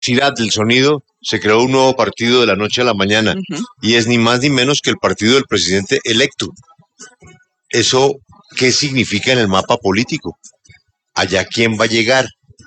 velocidad del sonido, se creó un nuevo partido de la noche a la mañana, y es ni más ni menos que el partido del presidente electo. ¿Eso qué significa en el mapa político? ¿Allá quién va a llegar?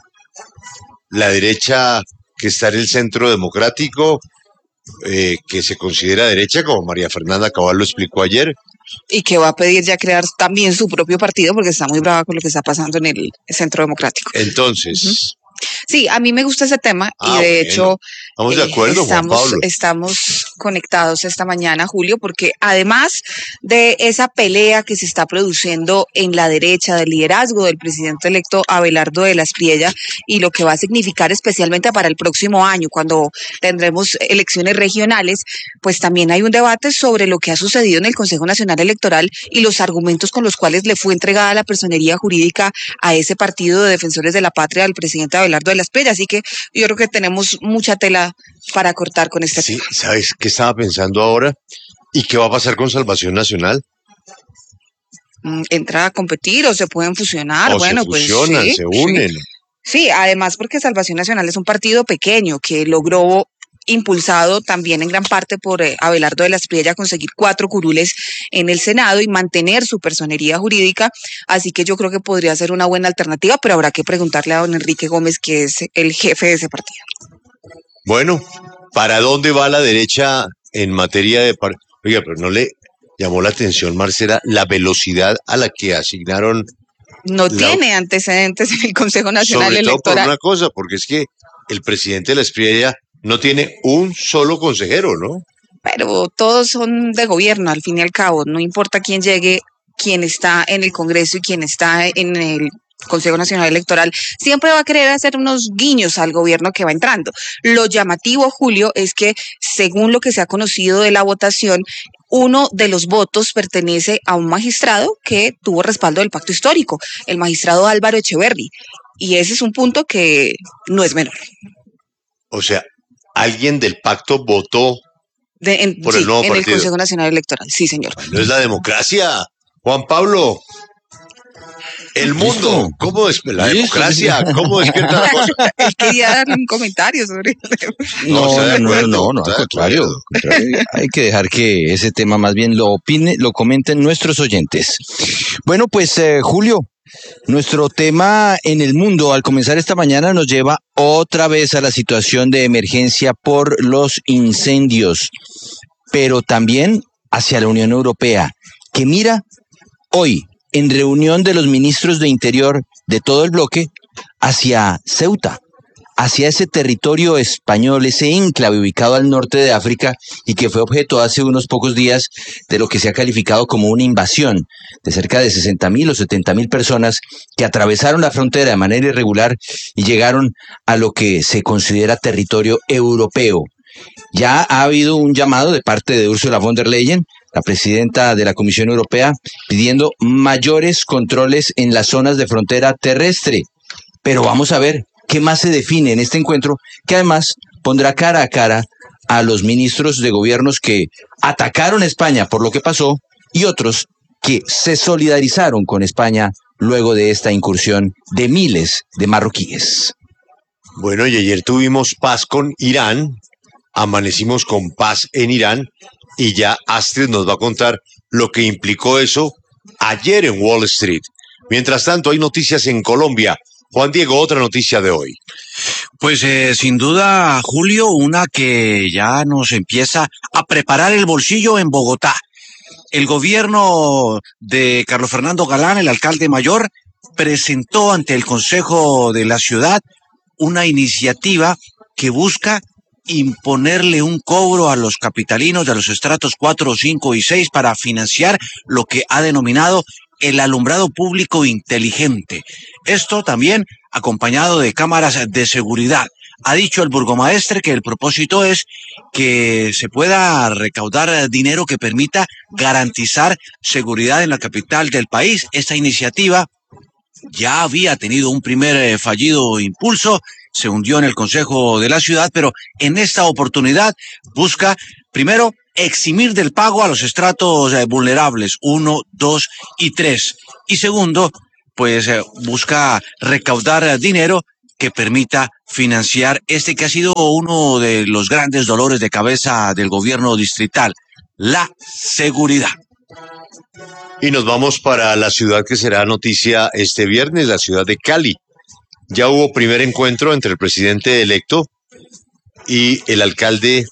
¿La derecha que está en el centro democrático, que se considera derecha, como María Fernanda Cabal lo explicó ayer? Y que va a pedir ya crear también su propio partido porque está muy brava con lo que está pasando en el centro democrático. Entonces... Sí, a mí me gusta ese tema y de hecho estamos de acuerdo, Juan Pablo. Estamos conectados esta mañana, Julio, porque además de esa pelea que se está produciendo en la derecha del liderazgo del presidente electo Abelardo de la Espriella y lo que va a significar especialmente para el próximo año, cuando tendremos elecciones regionales, pues también hay un debate sobre lo que ha sucedido en el Consejo Nacional Electoral y los argumentos con los cuales le fue entregada la personería jurídica a ese partido de defensores de la patria del presidente Abelardo de la Espriella, así que yo creo que tenemos mucha tela para cortar con este tema. Sí, ¿sabes qué estaba pensando ahora? ¿Y qué va a pasar con Salvación Nacional? ¿Entra a competir o se pueden fusionar? O bueno, se fusionan, pues sí, se unen. Sí, además porque Salvación Nacional es un partido pequeño que logró, impulsado también en gran parte por Abelardo de la Espriella, conseguir 4 curules en el Senado y mantener su personería jurídica, así que yo creo que podría ser una buena alternativa, pero habrá que preguntarle a don Enrique Gómez, que es el jefe de ese partido. Bueno, ¿para dónde va la derecha en materia de... Oiga, pero ¿no le llamó la atención, Marcela, la velocidad a la que asignaron? No tiene antecedentes en el Consejo Nacional Electoral. Sobre todo por una cosa, porque es que el presidente de la Espriella no tiene un solo consejero, ¿no? Pero todos son de gobierno, al fin y al cabo. No importa quién llegue, quién está en el Congreso y quién está en el Consejo Nacional Electoral, siempre va a querer hacer unos guiños al gobierno que va entrando. Lo llamativo, Julio, es que según lo que se ha conocido de la votación, uno de los votos pertenece a un magistrado que tuvo respaldo del pacto histórico, el magistrado Álvaro Echeverri. Y ese es un punto que no es menor. O sea, alguien del pacto votó por el nuevo partido. En el Consejo Nacional Electoral, sí, señor. No es la democracia, Juan Pablo. El mundo, ¿cómo es la democracia? ¿Cómo despierta la cosa? Él quería darle un comentario sobre eso. No, al contrario. Hay que dejar que ese tema más bien lo comenten nuestros oyentes. Bueno, pues Julio, nuestro tema en el mundo al comenzar esta mañana nos lleva otra vez a la situación de emergencia por los incendios, pero también hacia la Unión Europea, que mira hoy en reunión de los ministros de Interior de todo el bloque hacia Ceuta, hacia ese territorio español, ese enclave ubicado al norte de África y que fue objeto hace unos pocos días de lo que se ha calificado como una invasión de cerca de 60.000 o 70.000 personas que atravesaron la frontera de manera irregular y llegaron a lo que se considera territorio europeo. Ya ha habido un llamado de parte de Ursula von der Leyen, la presidenta de la Comisión Europea, pidiendo mayores controles en las zonas de frontera terrestre. Pero vamos a ver qué más se define en este encuentro, que además pondrá cara a cara a los ministros de gobiernos que atacaron a España por lo que pasó y otros que se solidarizaron con España luego de esta incursión de miles de marroquíes. Bueno, y ayer tuvimos paz con Irán, amanecimos con paz en Irán, y ya Astrid nos va a contar lo que implicó eso ayer en Wall Street. Mientras tanto, hay noticias en Colombia. Juan Diego, otra noticia de hoy. Pues sin duda, Julio, una que ya nos empieza a preparar el bolsillo en Bogotá. El gobierno de Carlos Fernando Galán, el alcalde mayor, presentó ante el Consejo de la ciudad una iniciativa que busca imponerle un cobro a los capitalinos de los estratos 4, 5 y 6 para financiar lo que ha denominado el alumbrado público inteligente. Esto también acompañado de cámaras de seguridad. Ha dicho el burgomaestre que el propósito es que se pueda recaudar dinero que permita garantizar seguridad en la capital del país. Esta iniciativa ya había tenido un primer fallido impulso, se hundió en el Consejo de la Ciudad, pero en esta oportunidad busca, primero, eximir del pago a los estratos vulnerables, 1, 2 y 3. Y segundo, pues busca recaudar dinero que permita financiar este que ha sido uno de los grandes dolores de cabeza del gobierno distrital, la seguridad. Y nos vamos para la ciudad que será noticia este viernes, la ciudad de Cali. Ya hubo primer encuentro entre el presidente electo y el alcalde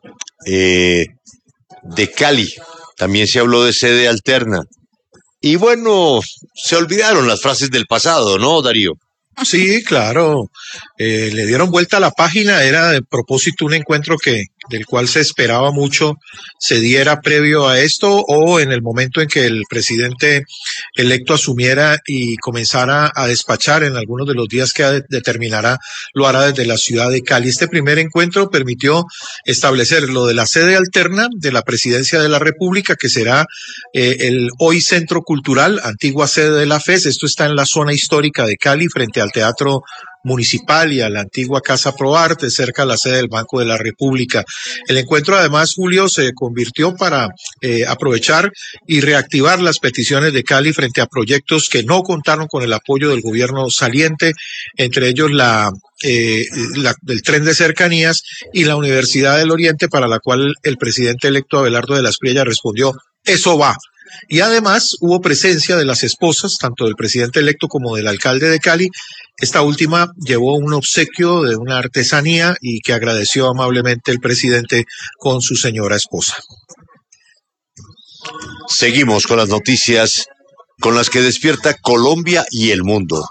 de Cali. También se habló de sede alterna. Y bueno, se olvidaron las frases del pasado, ¿no, Darío? Sí, claro. Le dieron vuelta a la página. Era de propósito un encuentro del cual se esperaba mucho se diera previo a esto o en el momento en que el presidente electo asumiera y comenzara a despachar en algunos de los días que determinará, lo hará desde la ciudad de Cali. Este primer encuentro permitió establecer lo de la sede alterna de la Presidencia de la República, que será el hoy Centro Cultural, antigua sede de la FES. Esto está en la zona histórica de Cali, frente al Teatro Municipal y a la antigua Casa Proarte, cerca de la sede del Banco de la República. El encuentro, además, Julio, se convirtió para aprovechar y reactivar las peticiones de Cali frente a proyectos que no contaron con el apoyo del gobierno saliente, entre ellos del tren de cercanías y la Universidad del Oriente, para la cual el presidente electo Abelardo de la Espriella respondió: eso va. Y además hubo presencia de las esposas, tanto del presidente electo como del alcalde de Cali. Esta última llevó un obsequio de una artesanía y que agradeció amablemente el presidente con su señora esposa. Seguimos con las noticias con las que despierta Colombia y el mundo.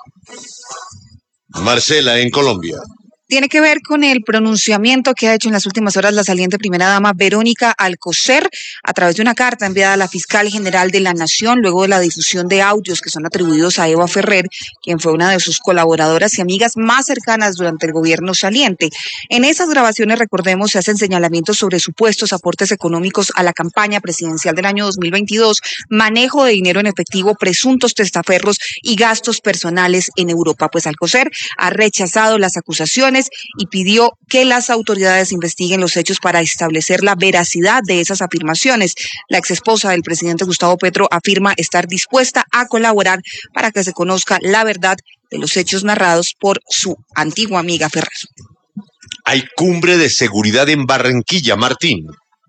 Marcela, en Colombia. Tiene que ver con el pronunciamiento que ha hecho en las últimas horas la saliente primera dama Verónica Alcocer a través de una carta enviada a la fiscal general de la Nación luego de la difusión de audios que son atribuidos a Eva Ferrer, quien fue una de sus colaboradoras y amigas más cercanas durante el gobierno saliente. En esas grabaciones, recordemos, se hacen señalamientos sobre supuestos aportes económicos a la campaña presidencial del año 2022, manejo de dinero en efectivo, presuntos testaferros y gastos personales en Europa. Pues Alcocer ha rechazado las acusaciones y pidió que las autoridades investiguen los hechos para establecer la veracidad de esas afirmaciones. La exesposa del presidente Gustavo Petro afirma estar dispuesta a colaborar para que se conozca la verdad de los hechos narrados por su antigua amiga Ferrer. Hay cumbre de seguridad en Barranquilla, Martín.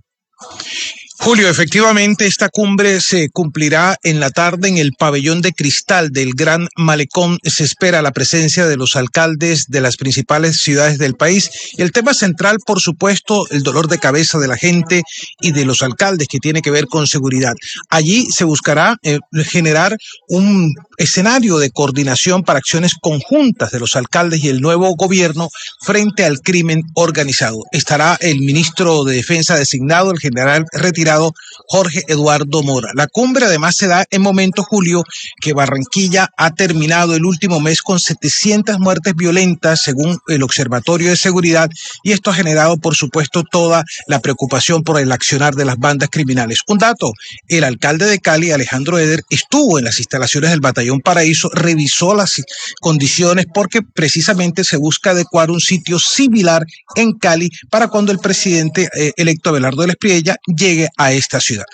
Julio, efectivamente, esta cumbre se cumplirá en la tarde en el pabellón de cristal del Gran Malecón. Se espera la presencia de los alcaldes de las principales ciudades del país. Y el tema central, por supuesto, el dolor de cabeza de la gente y de los alcaldes, que tiene que ver con seguridad. Allí se buscará generar un escenario de coordinación para acciones conjuntas de los alcaldes y el nuevo gobierno frente al crimen organizado. Estará el ministro de Defensa designado, el general retirado Jorge Eduardo Mora. La cumbre además se da en momento, Julio, que Barranquilla ha terminado el último mes con 700 muertes violentas según el Observatorio de Seguridad, y esto ha generado, por supuesto, toda la preocupación por el accionar de las bandas criminales. Un dato: el alcalde de Cali, Alejandro Eder, estuvo en las instalaciones del Batallón Paraíso, revisó las condiciones porque precisamente se busca adecuar un sitio similar en Cali para cuando el presidente electo Abelardo de la Espriella llegue a esta ciudad.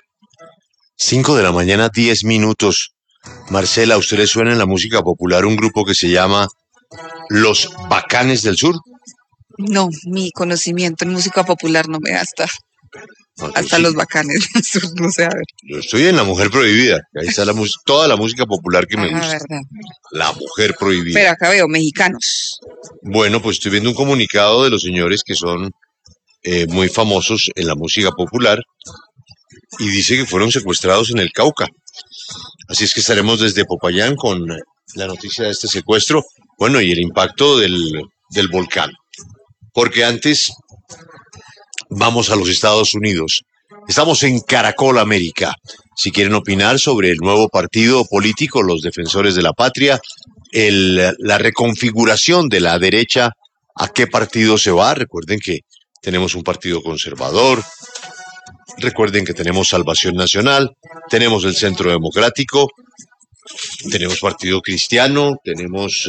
5 de la mañana, 10 minutos. Marcela, ¿a usted le suena en la música popular un grupo que se llama Los Bacanes del Sur? No, mi conocimiento en música popular no me da hasta sí. Los Bacanes del Sur, no sé, a ver. Yo estoy en La Mujer Prohibida, ahí está toda la música popular que me gusta. Verdad. La Mujer Prohibida. Pero acá veo mexicanos. Bueno, pues estoy viendo un comunicado de los señores que son muy famosos en la música popular y dice que fueron secuestrados en el Cauca. Así es que estaremos desde Popayán con la noticia de este secuestro, bueno, y el impacto del volcán. Porque antes vamos a los Estados Unidos. Estamos en Caracol América. Si quieren opinar sobre el nuevo partido político, los Defensores de la Patria, la reconfiguración de la derecha, ¿a qué partido se va? Recuerden que tenemos un partido conservador, recuerden que tenemos Salvación Nacional, tenemos el Centro Democrático, tenemos Partido Cristiano, tenemos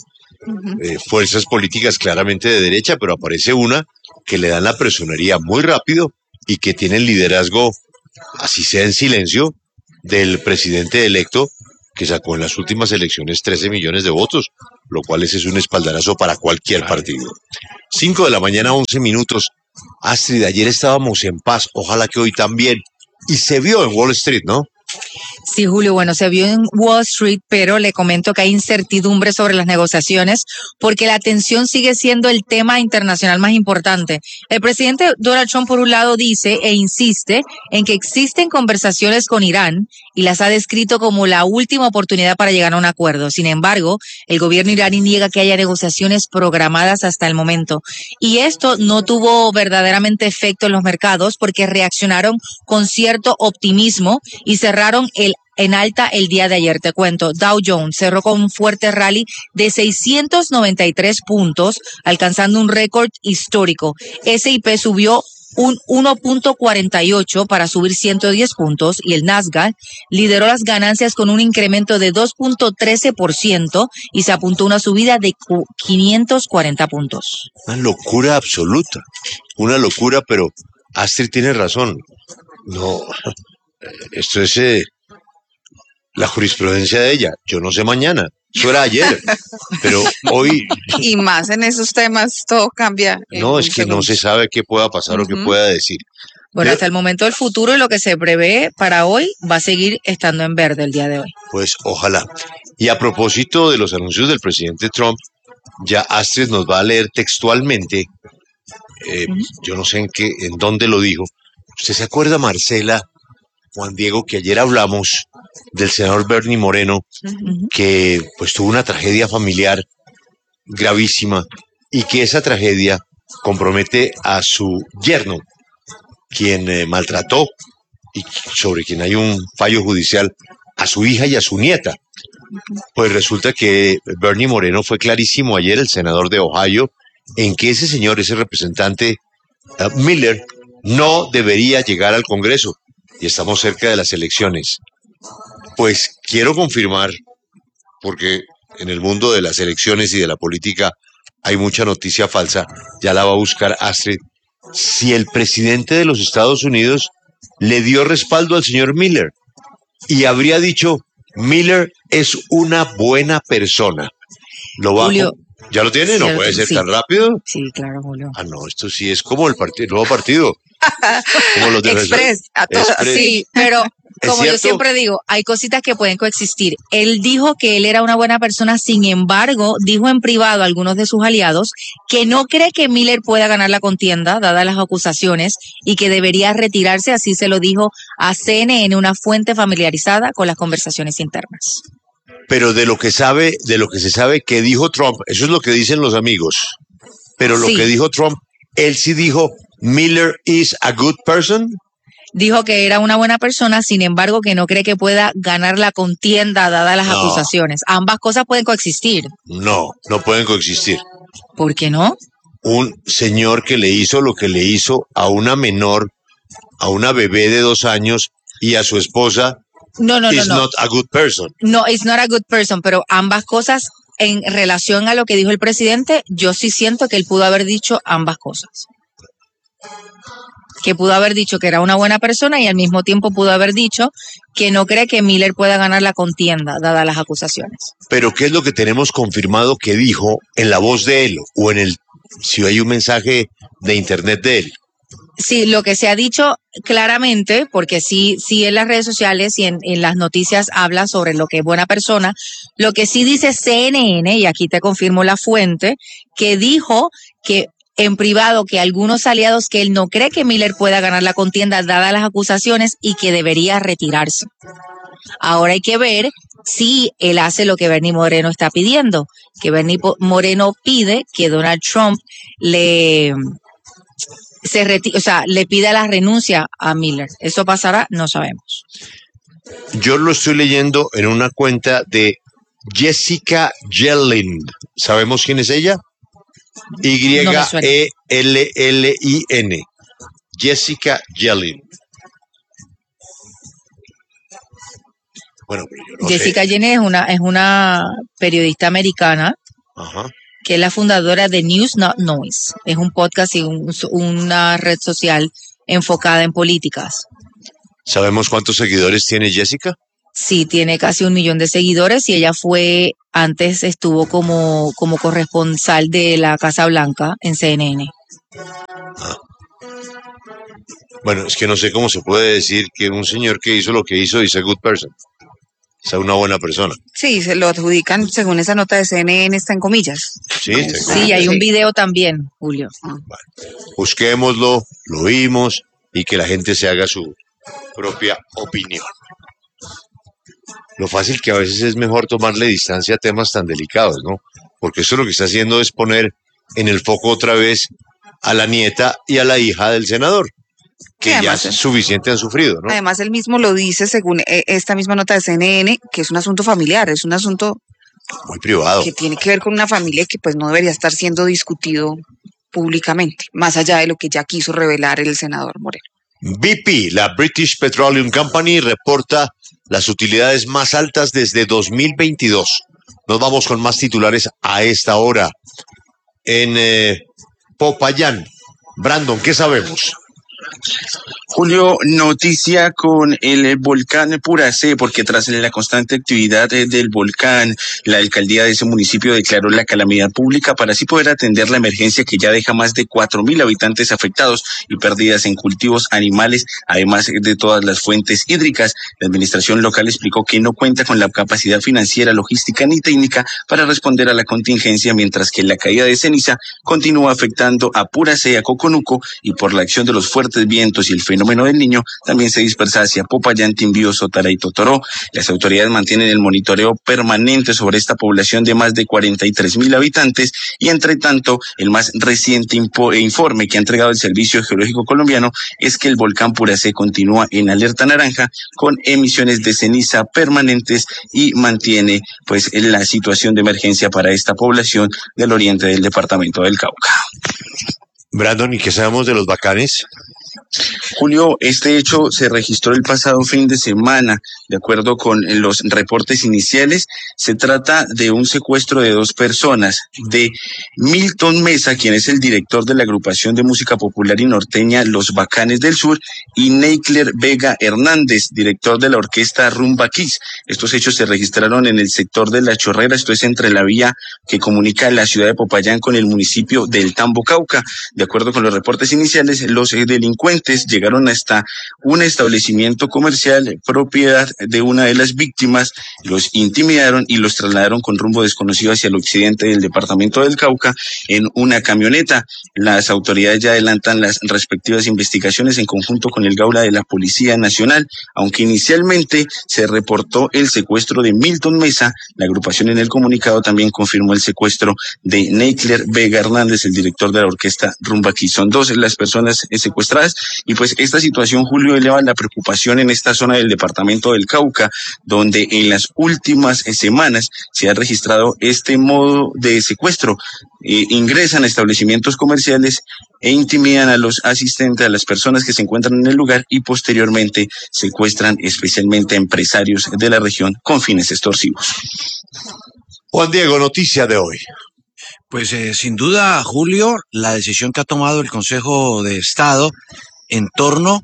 fuerzas políticas claramente de derecha, pero aparece una que le dan la personería muy rápido y que tiene el liderazgo, así sea en silencio, del presidente electo que sacó en las últimas elecciones 13 millones de votos. lo cual ese es un espaldarazo para cualquier partido. 5 de la mañana, 11 minutos. Astrid, ayer estábamos en paz, ojalá que hoy también. Y se vio en Wall Street, ¿no? Sí, Julio, bueno, se vio en Wall Street, pero le comento que hay incertidumbre sobre las negociaciones porque la tensión sigue siendo el tema internacional más importante. El presidente Donald Trump, por un lado, dice e insiste en que existen conversaciones con Irán y las ha descrito como la última oportunidad para llegar a un acuerdo. Sin embargo, el gobierno iraní niega que haya negociaciones programadas hasta el momento. Y esto no tuvo verdaderamente efecto en los mercados porque reaccionaron con cierto optimismo y cerraron en alta el día de ayer. Te cuento, Dow Jones cerró con un fuerte rally de 693 puntos, alcanzando un récord histórico. S&P subió un 1.48 para subir 110 puntos y el Nasdaq lideró las ganancias con un incremento de 2.13% y se apuntó a una subida de 540 puntos. Una locura absoluta, una locura, pero Astrid tiene razón. No, esto es la jurisprudencia de ella. Yo no sé mañana. Eso era ayer, pero hoy... Y más en esos temas, todo cambia. No, es que no se sabe qué pueda pasar o qué pueda decir. Bueno, hasta el momento el futuro y lo que se prevé para hoy va a seguir estando en verde el día de hoy. Pues ojalá. Y a propósito de los anuncios del presidente Trump, ya Astrid nos va a leer textualmente, yo no sé en dónde lo dijo. ¿Usted se acuerda, Marcela, Juan Diego, que ayer hablamos del senador Bernie Moreno, que pues tuvo una tragedia familiar gravísima y que esa tragedia compromete a su yerno, quien maltrató y sobre quien hay un fallo judicial, a su hija y a su nieta? Pues resulta que Bernie Moreno fue clarísimo ayer, el senador de Ohio, en que ese señor, ese representante Miller, no debería llegar al Congreso y estamos cerca de las elecciones. Pues quiero confirmar, porque en el mundo de las elecciones y de la política hay mucha noticia falsa, ya la va a buscar Astrid, si el presidente de los Estados Unidos le dio respaldo al señor Miller y habría dicho, Miller es una buena persona. ¿Lo va Julio, ¿Ya lo tiene? ¿No puede ser tan rápido? Sí, claro, Julio. Ah, no, esto sí es como el nuevo partido. Como los de Express, Sí, pero como yo siempre digo, hay cositas que pueden coexistir. Él dijo que él era una buena persona, sin embargo, dijo en privado a algunos de sus aliados que no cree que Miller pueda ganar la contienda, dadas las acusaciones, y que debería retirarse, así se lo dijo a CNN, una fuente familiarizada con las conversaciones internas. Pero de lo que se sabe que dijo Trump, eso es lo que dicen los amigos, pero lo que dijo Trump, él sí dijo, Miller is a good person. Dijo que era una buena persona, sin embargo, que no cree que pueda ganar la contienda dadas las acusaciones. Ambas cosas pueden coexistir. No pueden coexistir. ¿Por qué no? Un señor que le hizo lo que le hizo a una menor, a una bebé de 2 años y a su esposa, No. not a good person. No, it's not a good person, pero ambas cosas, en relación a lo que dijo el presidente, yo sí siento que él pudo haber dicho ambas cosas. Que pudo haber dicho que era una buena persona y al mismo tiempo pudo haber dicho que no cree que Miller pueda ganar la contienda, dadas las acusaciones. Pero ¿qué es lo que tenemos confirmado que dijo en la voz de él o si hay un mensaje de internet de él? Sí, lo que se ha dicho claramente, porque sí en las redes sociales y en las noticias habla sobre lo que es buena persona, lo que sí dice CNN, y aquí te confirmo la fuente, que dijo que en privado que algunos aliados que él no cree que Miller pueda ganar la contienda dadas las acusaciones y que debería retirarse. Ahora hay que ver si él hace lo que Bernie Moreno está pidiendo, que Bernie Moreno pide que Donald Trump le pida la renuncia a Miller. ¿Eso pasará? No sabemos. Yo lo estoy leyendo en una cuenta de Jessica Yellin. ¿Sabemos quién es ella? Yellin. Jessica Yellin. Bueno, yo no Jessica sé. Yellin es una periodista americana. Ajá. Que es la fundadora de News Not Noise. Es un podcast y una red social enfocada en políticas. ¿Sabemos cuántos seguidores tiene Jessica? Sí, tiene casi 1 millón de seguidores y ella antes estuvo como corresponsal de la Casa Blanca en CNN. Bueno, es que no sé cómo se puede decir que un señor que hizo lo que hizo is a good person. O sea, una buena persona. Sí, se lo adjudican, según esa nota de CNN, está en comillas. Sí, está en Sí, hay comillas. un video también, Julio. Busquémoslo, lo vimos y que la gente se haga su propia opinión. Lo fácil que a veces es mejor tomarle distancia a temas tan delicados, ¿no? Porque eso lo que está haciendo es poner en el foco otra vez a la nieta y a la hija del senador, que ya además, suficiente han sufrido, ¿no? Además, él mismo lo dice, según esta misma nota de CNN, que es un asunto familiar, es un asunto muy privado, que tiene que ver con una familia que pues no debería estar siendo discutido públicamente, más allá de lo que ya quiso revelar el senador Moreno. BP, la British Petroleum Company, reporta las utilidades más altas desde 2022. Nos vamos con más titulares a esta hora. En Popayán, Brandon, ¿qué sabemos? Julio, noticia con el volcán Puracé, porque tras la constante actividad del volcán, la alcaldía de ese municipio declaró la calamidad pública para así poder atender la emergencia que ya deja más de 4.000 habitantes afectados y pérdidas en cultivos, animales, además de todas las fuentes hídricas. La administración local explicó que no cuenta con la capacidad financiera, logística ni técnica para responder a la contingencia, mientras que la caída de ceniza continúa afectando a Puracé y a Coconuco, y por la acción de los fuertes vientos y el fenómeno del Niño también se dispersa hacia Popayán, Timbío, Sotara y Totoró. Las autoridades mantienen el monitoreo permanente sobre esta población de más de 43.000 habitantes y, entre tanto, el más reciente informe que ha entregado el Servicio Geológico Colombiano es que el volcán Puracé continúa en alerta naranja con emisiones de ceniza permanentes y mantiene pues la situación de emergencia para esta población del oriente del departamento del Cauca. Brandon, ¿y qué sabemos de los bacanes? Julio, este hecho se registró el pasado fin de semana. De acuerdo con los reportes iniciales, se trata de un secuestro de 2 personas, de Milton Mesa, quien es el director de la agrupación de música popular y norteña Los Bacanes del Sur, y Neikler Vega Hernández, director de la orquesta Rumba Kiss. Estos hechos se registraron en el sector de La Chorrera, esto es entre la vía que comunica la ciudad de Popayán con el municipio del Tambo, Cauca. De acuerdo con los reportes iniciales, los delincuentes llegaron hasta un establecimiento comercial propiedad de una de las víctimas, los intimidaron y los trasladaron con rumbo desconocido hacia el occidente del departamento del Cauca en una camioneta. Las autoridades ya adelantan las respectivas investigaciones en conjunto con el Gaula de la Policía Nacional. Aunque inicialmente se reportó el secuestro de Milton Mesa, la agrupación en el comunicado también confirmó el secuestro de Neikler Vega Hernández, el director de la orquesta Rumba Kiss. Son 2 las personas secuestradas y pues esta situación, Julio, eleva la preocupación en esta zona del departamento del Cauca, donde en las últimas semanas se ha registrado este modo de secuestro. Ingresan a establecimientos comerciales e intimidan a los asistentes, a las personas que se encuentran en el lugar, y posteriormente secuestran especialmente a empresarios de la región con fines extorsivos. Juan Diego, noticia de hoy. Pues sin duda, Julio, la decisión que ha tomado el Consejo de Estado en torno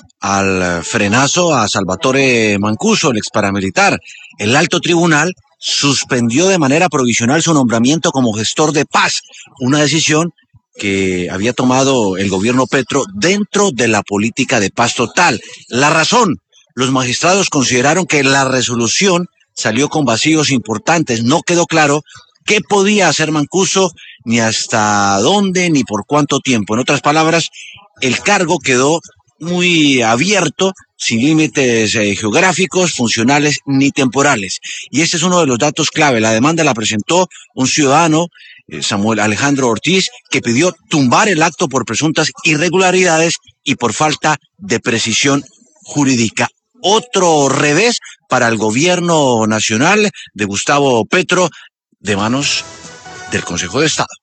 al frenazo a Salvatore Mancuso, el exparamilitar. El alto tribunal suspendió de manera provisional su nombramiento como gestor de paz, una decisión que había tomado el gobierno Petro dentro de la política de paz total. La razón, los magistrados consideraron que la resolución salió con vacíos importantes, no quedó claro qué podía hacer Mancuso, ni hasta dónde, ni por cuánto tiempo. En otras palabras, el cargo quedó muy abierto, sin límites geográficos, funcionales ni temporales. Y ese es uno de los datos clave. La demanda la presentó un ciudadano, Samuel Alejandro Ortiz, que pidió tumbar el acto por presuntas irregularidades y por falta de precisión jurídica. Otro revés para el gobierno nacional de Gustavo Petro, de manos del Consejo de Estado.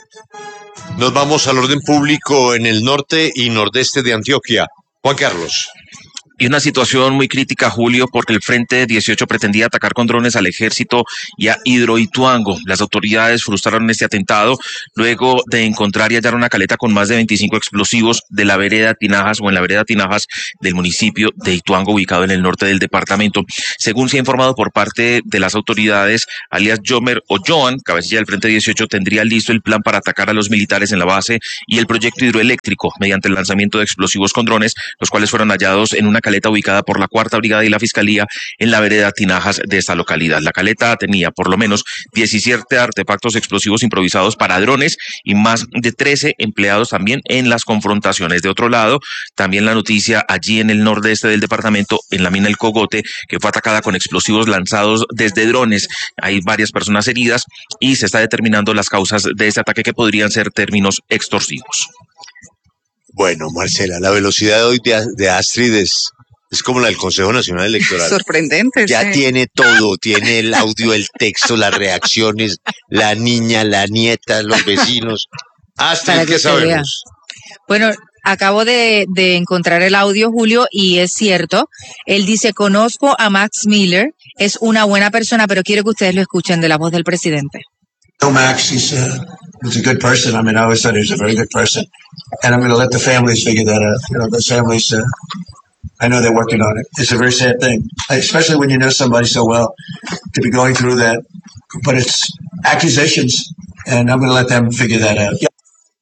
Nos vamos al orden público en el norte y nordeste de Antioquia. Juan Carlos. Y una situación muy crítica, Julio, porque el Frente 18 pretendía atacar con drones al ejército y a Hidroituango. Las autoridades frustraron este atentado luego de encontrar y hallar una caleta con más de 25 explosivos de la vereda Tinajas o en la vereda Tinajas del municipio de Ituango, ubicado en el norte del departamento. Según se ha informado por parte de las autoridades, alias Jomer o Joan, cabecilla del Frente 18, tendría listo el plan para atacar a los militares en la base y el proyecto hidroeléctrico mediante el lanzamiento de explosivos con drones, los cuales fueron hallados en una caleta ubicada por la Cuarta Brigada y la Fiscalía en la vereda Tinajas de esta localidad. La caleta tenía por lo menos 17 artefactos explosivos improvisados para drones y más de 13 empleados también en las confrontaciones. De otro lado, también la noticia allí en el nordeste del departamento, en la mina El Cogote, que fue atacada con explosivos lanzados desde drones. Hay varias personas heridas y se está determinando las causas de este ataque, que podrían ser términos extorsivos. Bueno, Marcela, la velocidad de hoy de Astrid es como la del Consejo Nacional Electoral. Sorprendente. Ya sí. tiene todo, tiene el audio, el texto, las reacciones, la niña, la nieta, los vecinos. Astrid, ¿qué sabemos? Bueno, acabo de encontrar el audio, Julio, y es cierto. Él dice, conozco a Max Miller, es una buena persona, pero quiero que ustedes lo escuchen de la voz del presidente. No, Max, he's a good person. I mean, I always thought he was a very good person. And I'm going to let the families figure that out. You know, the families, I know they're working on it. It's a very sad thing, especially when you know somebody so well, to be going through that. But it's accusations, and I'm going to let them figure that out. Yeah.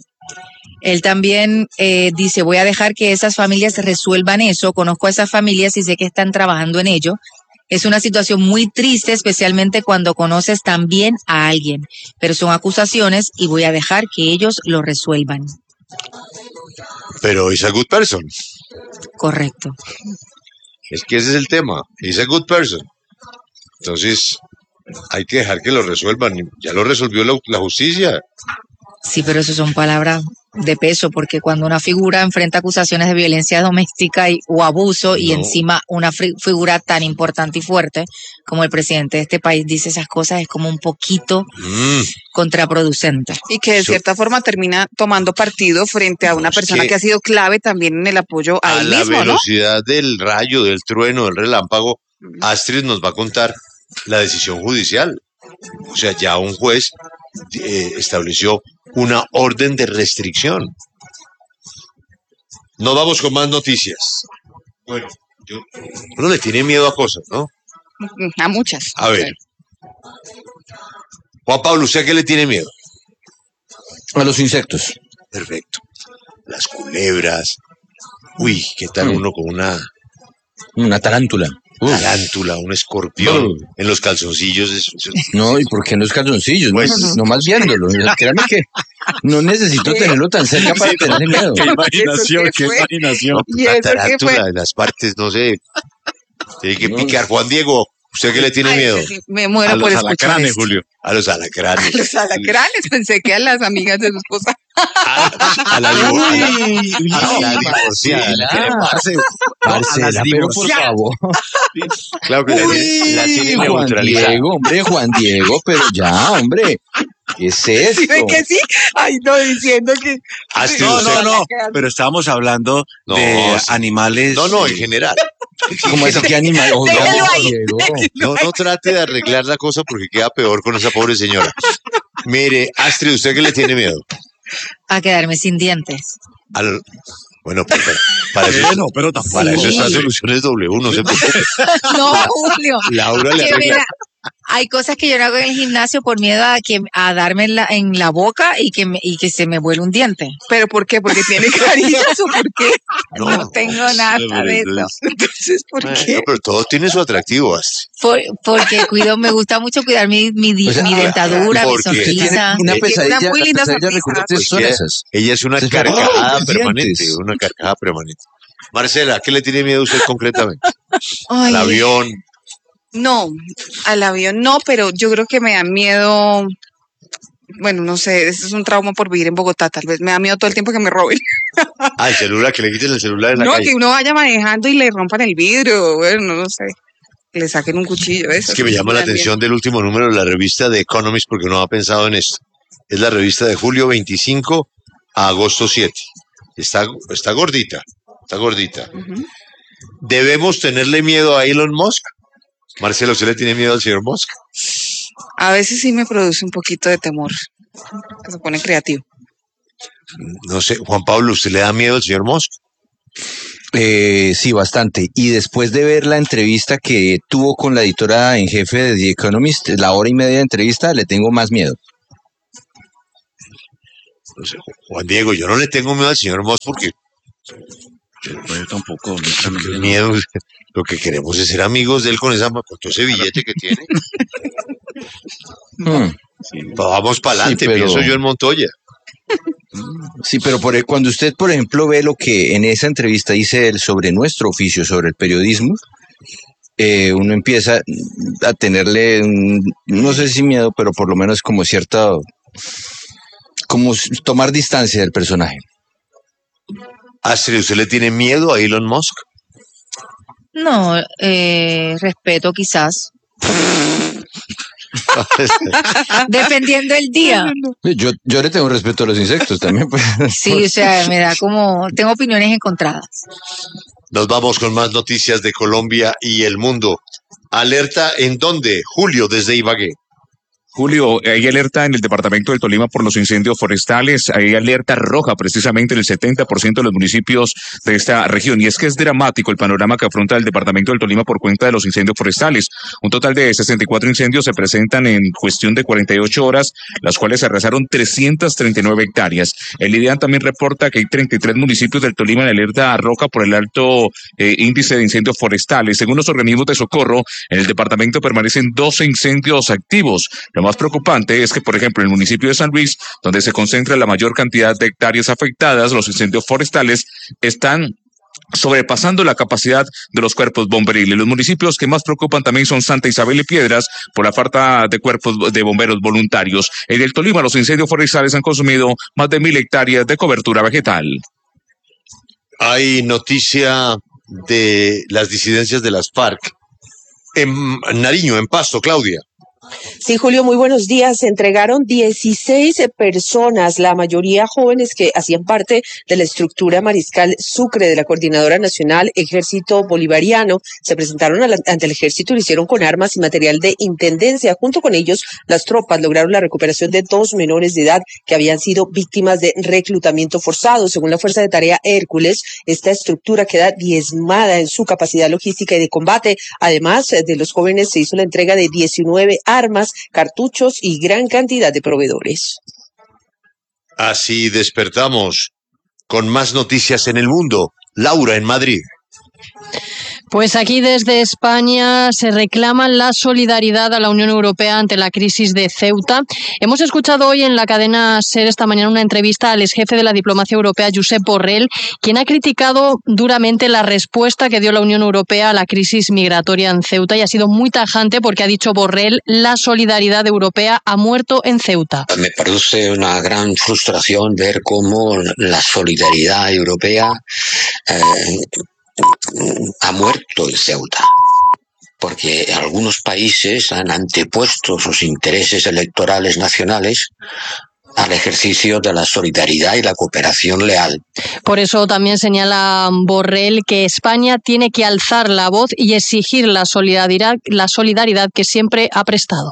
Él también dice, voy a dejar que esas familias resuelvan eso. Conozco a esas familias y sé que están trabajando en ello. Es una situación muy triste, especialmente cuando conoces también a alguien, pero son acusaciones y voy a dejar que ellos lo resuelvan. Pero es a good person. Correcto. Es que ese es el tema. Es a good person. Entonces, hay que dejar que lo resuelvan. Ya lo resolvió la justicia. Sí, pero eso son palabras de peso, porque cuando una figura enfrenta acusaciones de violencia doméstica o abuso, y encima una figura tan importante y fuerte como el presidente de este país dice esas cosas, es como un poquito contraproducente. Y que de cierta forma termina tomando partido frente a una persona que ha sido clave también en el apoyo a él mismo, la velocidad del rayo, del trueno, del relámpago, Astrid nos va a contar la decisión judicial. O sea, ya un juez estableció una orden de restricción. No vamos con más noticias. Bueno, uno le tiene miedo a cosas, ¿no? A muchas. A ver. Juan Pablo, ¿usted a qué le tiene miedo? A los insectos. Perfecto. Las culebras. Uy, ¿qué tal uno con una tarántula? Tarántula, un escorpión en los calzoncillos. No, ¿y por qué en los calzoncillos? Pues, no más viéndolo. Créame que no necesito tenerlo tan cerca para tener miedo. Qué imaginación, qué imaginación. La tarántula en las partes, no sé. Tiene que picar. Juan Diego, ¿usted qué le tiene miedo? Sí, me muero por escuchar alacranes, esto. Julio. A los alacranes. A los alacranes, pensé que a las amigas de su esposa. A la divorciada. ¿Qué le pasa? Marcela, pero por favor. Claro que la tiene neutralizada. Juan Diego, pero ya, hombre. ¿Qué es esto? ¿Sí ve que sí? Ay, no, diciendo que... No, pero estábamos hablando de animales. No, en general. ¿Cómo es que animal? Déjalo ahí. No trate de arreglar la cosa porque queda peor con esa pobre señora. Mire, Astrid, ¿usted qué le tiene miedo? A quedarme sin dientes. Bueno, para eso está Soluciones W, no se preocupe. No, Julio. Laura le arregla. Hay cosas que yo no hago en el gimnasio por miedo a darme en la boca y que se me vuelve un diente. ¿Pero por qué? ¿Porque tiene carillas o por qué? No tengo nada de eso. Entonces, ¿por qué? No, pero todo tiene su atractivo, Astrid. Porque me gusta mucho cuidar mi dentadura, mi sonrisa. Una pesadilla, muy linda recurrentes son esas. Ella es una carcajada permanente, una carcajada permanente. Marcela, ¿qué le tiene miedo a usted concretamente? Ay, al avión. No, al avión no, pero yo creo que me da miedo. Bueno, no sé, este es un trauma por vivir en Bogotá, tal vez me da miedo todo el tiempo que me roben. El celular, que le quiten el celular en la calle. No, que uno vaya manejando y le rompan el vidrio, bueno, no sé, que le saquen un cuchillo. Eso, es que me llama la atención del último número de la revista The Economist porque no ha pensado en esto. Es la revista de julio 25 a agosto 7. Está gordita, está gordita. ¿Debemos tenerle miedo a Elon Musk? Marcelo, ¿usted le tiene miedo al señor Musk? A veces sí me produce un poquito de temor, que se pone creativo. No sé, Juan Pablo, ¿usted le da miedo al señor Musk? Sí, bastante. Y después de ver la entrevista que tuvo con la editora en jefe de The Economist, la hora y media de entrevista, le tengo más miedo. No sé, Juan Diego, yo no le tengo miedo al señor Musk porque Yo tampoco. qué miedo. Lo que queremos es ser amigos de él con todo ese billete que tiene. Vamos para adelante, Sí, pero... pienso yo en Montoya. Sí, pero cuando usted, por ejemplo, ve lo que en esa entrevista dice él sobre nuestro oficio, sobre el periodismo, uno empieza a tenerle, no sé si miedo, pero por lo menos como cierta, como tomar distancia del personaje. Astrid, ¿usted le tiene miedo a Elon Musk? No, respeto quizás. Dependiendo del día. Yo le tengo respeto a los insectos también. Pues. Sí, o sea, me da como, tengo opiniones encontradas. Nos vamos con más noticias de Colombia y el mundo. ¿Alerta en dónde? Julio, desde Ibagué. Julio, hay alerta en el departamento del Tolima por los incendios forestales, hay alerta roja precisamente en el 70% de los municipios de esta región. Y es que es dramático el panorama que afronta el departamento del Tolima por cuenta de los incendios forestales. Un total de 64 incendios se presentan en cuestión de 48 horas, las cuales arrasaron 339 hectáreas. El IDEAN también reporta que hay 33 municipios del Tolima en alerta roja por el alto índice de incendios forestales. Según los organismos de socorro, en el departamento permanecen 12 incendios activos. Lo más preocupante es que, por ejemplo, en el municipio de San Luis, donde se concentra la mayor cantidad de hectáreas afectadas, los incendios forestales están sobrepasando la capacidad de los cuerpos bomberiles. Los municipios que más preocupan también son Santa Isabel y Piedras por la falta de cuerpos de bomberos voluntarios. En el Tolima, los incendios forestales han consumido más de 1.000 hectáreas de cobertura vegetal. Hay noticia de las disidencias de las FARC en Nariño, en Pasto, Claudia. Sí, Julio, muy buenos días. Se entregaron 16 personas, la mayoría jóvenes que hacían parte de la estructura Mariscal Sucre de la Coordinadora Nacional Ejército Bolivariano. Se presentaron ante el ejército y lo hicieron con armas y material de intendencia. Junto con ellos, las tropas lograron la recuperación de 2 menores de edad que habían sido víctimas de reclutamiento forzado. Según la Fuerza de Tarea Hércules, esta estructura queda diezmada en su capacidad logística y de combate. Además de los jóvenes, se hizo la entrega de 19 armas, cartuchos y gran cantidad de proveedores. Así despertamos con más noticias en el mundo. Laura, en Madrid. Pues aquí desde España se reclama la solidaridad a la Unión Europea ante la crisis de Ceuta. Hemos escuchado hoy en la cadena SER esta mañana una entrevista al exjefe de la diplomacia europea, Josep Borrell, quien ha criticado duramente la respuesta que dio la Unión Europea a la crisis migratoria en Ceuta y ha sido muy tajante porque ha dicho Borrell, la solidaridad europea ha muerto en Ceuta. Me produce una gran frustración ver cómo la solidaridad europea ha muerto en Ceuta, porque algunos países han antepuesto sus intereses electorales nacionales al ejercicio de la solidaridad y la cooperación leal. Por eso también señala Borrell que España tiene que alzar la voz y exigir la solidaridad que siempre ha prestado.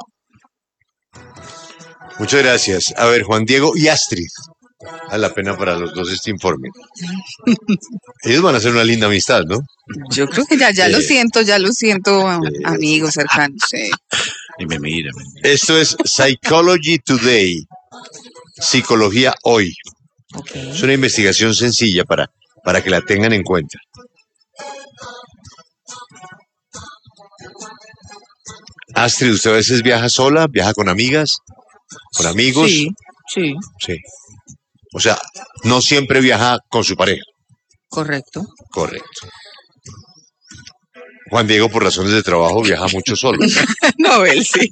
Muchas gracias. A ver, Juan Diego y Astrid. Vale la pena para los dos este informe. Ellos van a hacer una linda amistad, ¿no? Yo creo que ya lo siento, amigos cercanos. Sí. Y me mira. Esto es Psychology Today, Psicología Hoy. Okay. Es una investigación sencilla para que la tengan en cuenta. Astrid, ¿usted a veces viaja sola? ¿Viaja con amigas? ¿Con amigos? Sí. O sea, no siempre viaja con su pareja. Correcto. Juan Diego, por razones de trabajo, viaja mucho solo. No, él sí.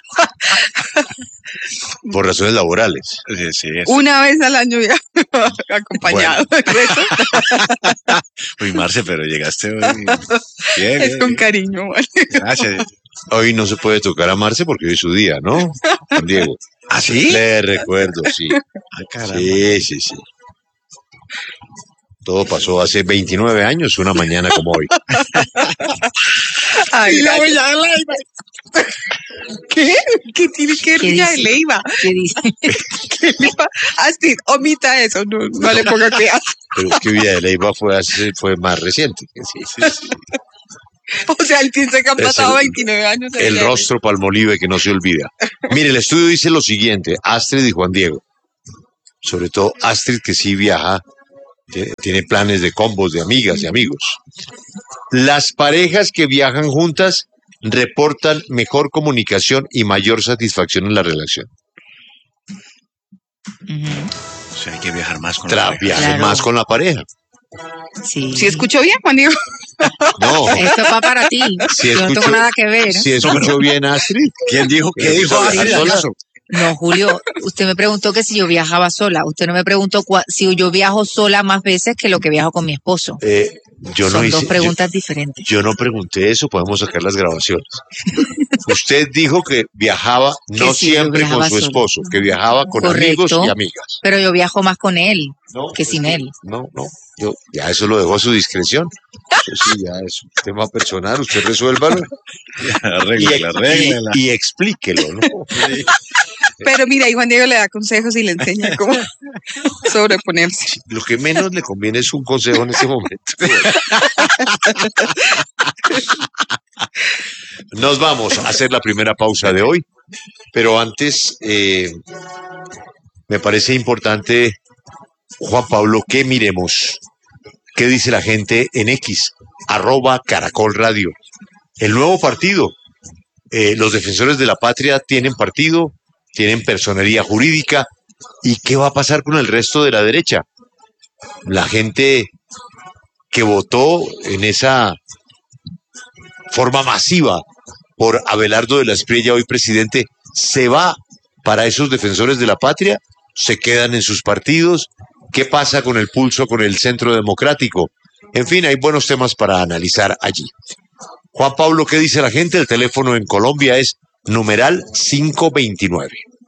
Por razones laborales. Sí. Una vez al año viaja acompañado. Bueno. Uy, Marce, pero llegaste hoy. Bien, es con cariño, ¿vale? Gracias. Hoy no se puede tocar a Marce porque hoy es su día, ¿no? Juan Diego. ¿Ah, sí? Le recuerdo, sí. Ah, caramba. Sí. Todo pasó hace 29 años, una mañana como hoy. Ay, la Villa de Leyva. ¿Qué? ¿Qué tiene que ver Villa de Leyva? ¿Qué dice? ¿Qué Leyva? Astrid, omita eso, no le ponga cuidado. Pero es que Villa de Leyva fue más reciente. Sí. O sea, él piensa que han pasado 29 años. El rostro Palmolive que no se olvida. Mire, el estudio dice lo siguiente, Astrid y Juan Diego. Sobre todo Astrid, que sí viaja, tiene planes de combos de amigas y amigos. Las parejas que viajan juntas reportan mejor comunicación y mayor satisfacción en la relación. O sea, hay que viajar más con la pareja. Viaje más con la pareja. Sí. ¿Sí escuchó bien, Juan Diego? No. Esto va para ti. Yo no tengo nada que ver. Si escuchó bien, Astrid. ¿Quién dijo? ¿Qué dijo Astrid? No, Julio, usted me preguntó que si yo viajaba sola. Usted no me preguntó si yo viajo sola más veces que lo que viajo con mi esposo. Son dos preguntas diferentes. Yo no pregunté eso, podemos sacar las grabaciones. Usted dijo que viajaba no siempre con su esposo, que viajaba con amigos y amigas. Pero yo viajo más con él que sin él. No, ya eso lo dejó a su discreción. Eso sí, ya es un tema personal, usted resuélvalo. Arréglala. Y explíquelo, ¿no? Pero mira, ahí Juan Diego le da consejos y le enseña cómo sobreponerse. Lo que menos le conviene es un consejo en ese momento. Nos vamos a hacer la primera pausa de hoy, pero antes me parece importante, Juan Pablo, que miremos qué dice la gente en X, @Caracol Radio. El nuevo partido, los defensores de la patria tienen partido, tienen personería jurídica. ¿Y qué va a pasar con el resto de la derecha? La gente que votó en esa forma masiva por Abelardo de la Espriella, hoy presidente, ¿se va para esos defensores de la patria? ¿Se quedan en sus partidos? ¿Qué pasa con el pulso, con el Centro Democrático? En fin, hay buenos temas para analizar allí. Juan Pablo, ¿qué dice la gente? El teléfono en Colombia es numeral 529.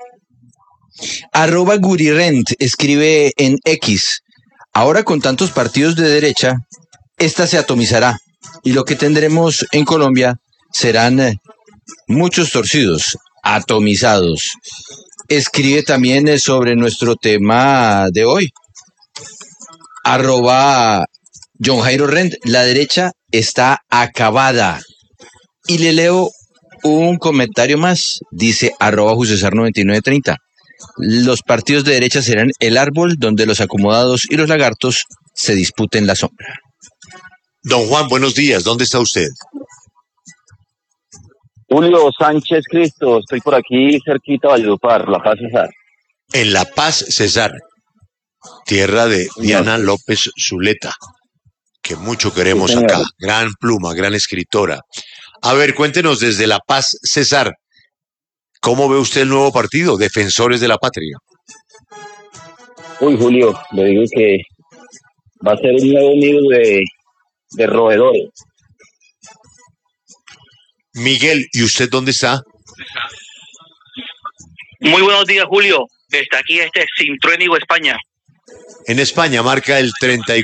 @Gurirent escribe en X: ahora con tantos partidos de derecha, esta se atomizará y lo que tendremos en Colombia serán muchos torcidos, atomizados. Escribe también sobre nuestro tema de hoy. @John Jairo Rent, la derecha está acabada. Y le leo un comentario más, dice @Jusesar9930. Los partidos de derecha serán el árbol donde los acomodados y los lagartos se disputen la sombra. Don Juan, buenos días. ¿Dónde está usted? Julio Sánchez Cristo, estoy por aquí cerquita de Valledupar, La Paz Cesar. En La Paz Cesar, tierra de Diana López Zuleta, que mucho queremos acá. Gran pluma, gran escritora. A ver, cuéntenos desde La Paz Cesar, ¿cómo ve usted el nuevo partido, Defensores de la Patria? Uy, Julio, le digo que va a ser un nuevo nido de roedores. Miguel, ¿y usted dónde está? Muy buenos días, Julio. Está aquí Sintruénigo, España. En España marca el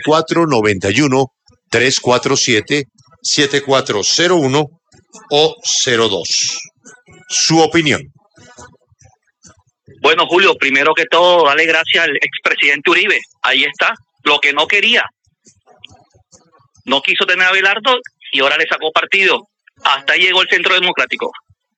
3491-347-7401 o 02. Su opinión. Bueno, Julio, primero que todo, dale gracias al expresidente Uribe. Ahí está, lo que no quería. No quiso tener a Abelardo y ahora le sacó partido. Hasta ahí llegó el Centro Democrático.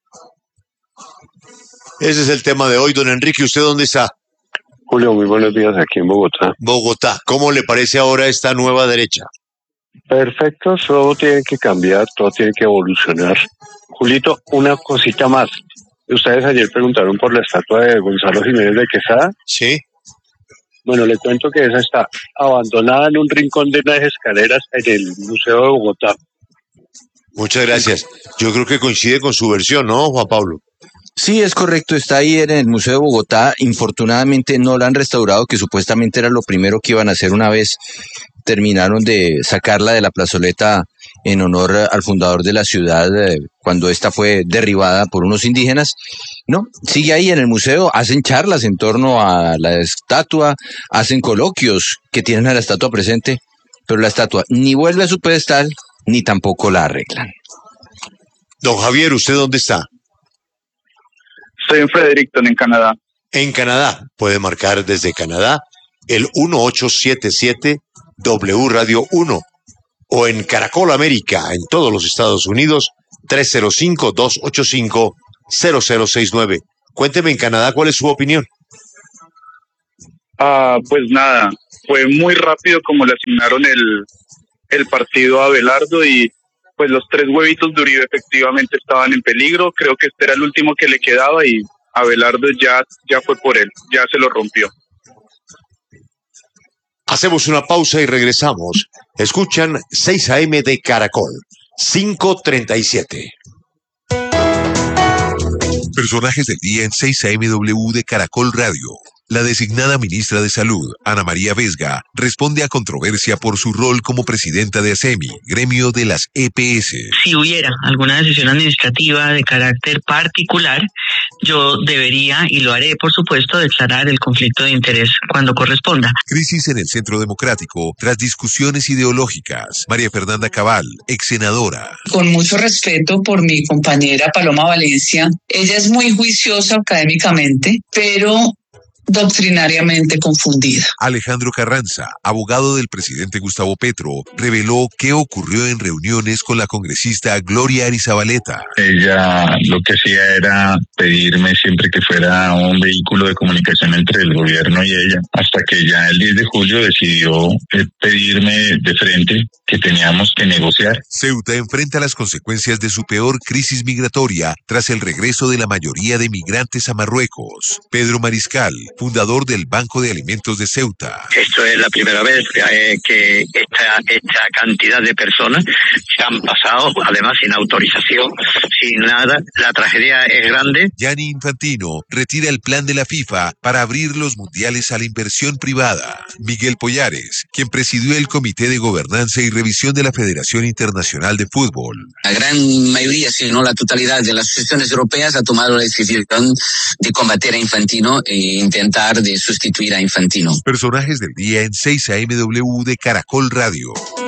Ese es el tema de hoy. Don Enrique, ¿usted dónde está? Julio, muy buenos días, aquí en Bogotá. Bogotá, ¿cómo le parece ahora esta nueva derecha? Perfecto, todo tiene que cambiar, todo tiene que evolucionar. Julito, una cosita más. Ustedes ayer preguntaron por la estatua de Gonzalo Jiménez de Quesada. Sí. Bueno, le cuento que esa está abandonada en un rincón de unas escaleras en el Museo de Bogotá. Muchas gracias. Yo creo que coincide con su versión, ¿no, Juan Pablo? Sí, es correcto, está ahí en el Museo de Bogotá. Infortunadamente no la han restaurado, que supuestamente era lo primero que iban a hacer una vez terminaron de sacarla de la plazoleta en honor al fundador de la ciudad cuando esta fue derribada por unos indígenas. No, sigue ahí en el museo, hacen charlas en torno a la estatua, hacen coloquios que tienen a la estatua presente, pero la estatua ni vuelve a su pedestal, ni tampoco la arreglan. Don Javier, ¿usted dónde está? Estoy en Fredericton, en Canadá. En Canadá, puede marcar desde Canadá el 1877 W Radio 1 o en Caracol América, en todos los Estados Unidos, 305-285-0069. Cuénteme en Canadá cuál es su opinión. Pues nada, fue muy rápido como le asignaron el partido a Abelardo y pues los 3 huevitos de Uribe efectivamente estaban en peligro. Creo que este era el último que le quedaba y Abelardo ya fue por él, ya se lo rompió. Hacemos una pausa y regresamos. Escuchan 6 AM de Caracol, 5:37. Personajes del día en 6 AMW de Caracol Radio. La designada ministra de Salud, Ana María Vesga, responde a controversia por su rol como presidenta de ASEMI, gremio de las EPS. Si hubiera alguna decisión administrativa de carácter particular, yo debería, y lo haré por supuesto, declarar el conflicto de interés cuando corresponda. Crisis en el Centro Democrático tras discusiones ideológicas. María Fernanda Cabal, ex senadora. Con mucho respeto por mi compañera Paloma Valencia, ella es muy juiciosa académicamente, pero doctrinariamente confundida. Alejandro Carranza, abogado del presidente Gustavo Petro, reveló qué ocurrió en reuniones con la congresista Gloria Arizabaleta. Ella lo que hacía era pedirme siempre que fuera un vehículo de comunicación entre el gobierno y ella, hasta que ya el 10 de julio decidió pedirme de frente que teníamos que negociar. Ceuta enfrenta las consecuencias de su peor crisis migratoria tras el regreso de la mayoría de migrantes a Marruecos. Pedro Mariscal, fundador del Banco de Alimentos de Ceuta. Esto es la primera vez que esta cantidad de personas se han pasado, además sin autorización, sin nada. La tragedia es grande. Gianni Infantino retira el plan de la FIFA para abrir los mundiales a la inversión privada. Miguel Pollares, quien presidió el Comité de Gobernanza y Revisión de la Federación Internacional de Fútbol. La gran mayoría, si no la totalidad de las asociaciones europeas ha tomado la decisión de combater a Infantino e intentar de sustituir a Infantino. Personajes del día en 6 AMW de Caracol Radio.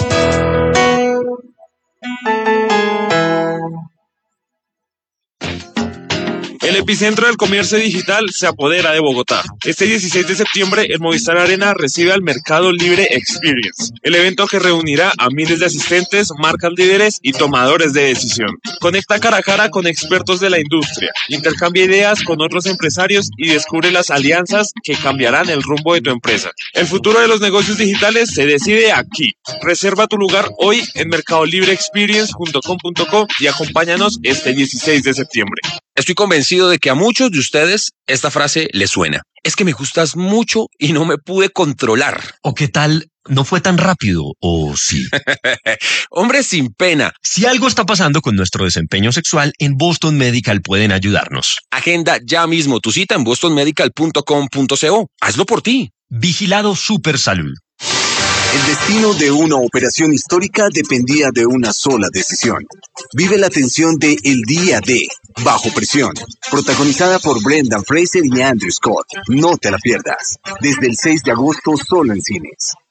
El epicentro del comercio digital se apodera de Bogotá. Este 16 de septiembre, el Movistar Arena recibe al Mercado Libre Experience, el evento que reunirá a miles de asistentes, marcas líderes y tomadores de decisión. Conecta cara a cara con expertos de la industria, intercambia ideas con otros empresarios y descubre las alianzas que cambiarán el rumbo de tu empresa. El futuro de los negocios digitales se decide aquí. Reserva tu lugar hoy en mercadolibreexperience.com.co y acompáñanos este 16 de septiembre. Estoy convencido de que a muchos de ustedes esta frase les suena. Es que me gustas mucho y no me pude controlar. ¿O qué tal? ¿No fue tan rápido? ¿O sí? Hombre, sin pena. Si algo está pasando con nuestro desempeño sexual, en Boston Medical pueden ayudarnos. Agenda ya mismo tu cita en bostonmedical.com.co. Hazlo por ti. Vigilado Supersalud. El destino de una operación histórica dependía de una sola decisión. Vive la tensión de El Día de Bajo Presión, protagonizada por Brendan Fraser y Andrew Scott. No te la pierdas. Desde el 6 de agosto solo en cines.